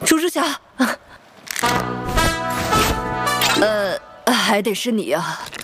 楚之霞，还得是你呀。